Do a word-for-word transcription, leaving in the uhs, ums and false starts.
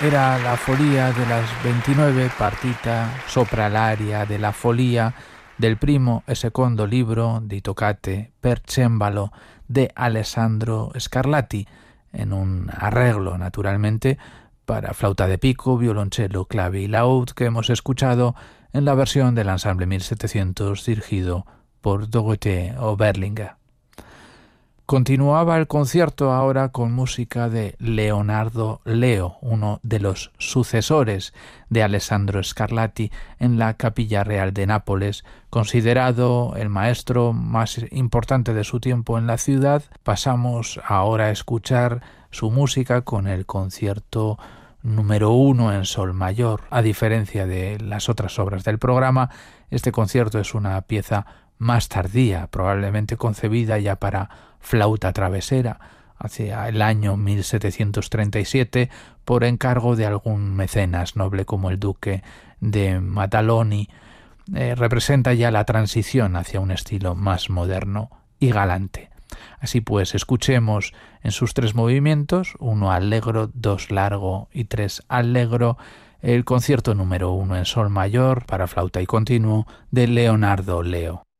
Era la follia de las veintinueve, partita sopra l'aria della follia del primo e secondo libro di toccate per cembalo de Alessandro Scarlatti, en un arreglo, naturalmente, para flauta de pico, violonchelo, clave y laúd, que hemos escuchado en la versión del Ensemble mil setecientos dirigido por Dorothée Oberlinger. Continuaba el concierto ahora con música de Leonardo Leo, uno de los sucesores de Alessandro Scarlatti en la Capilla Real de Nápoles, considerado el maestro más importante de su tiempo en la ciudad. Pasamos ahora a escuchar su música con el concierto número uno en sol mayor. A diferencia de las otras obras del programa, este concierto es una pieza más tardía, probablemente concebida ya para flauta travesera, hacia el año mil setecientos treinta y siete, por encargo de algún mecenas noble como el duque de Maddaloni. Eh, representa ya la transición hacia un estilo más moderno y galante. Así pues, escuchemos en sus tres movimientos, uno allegro, dos largo y tres allegro, el concierto número uno en sol mayor para flauta y continuo de Leonardo Leo.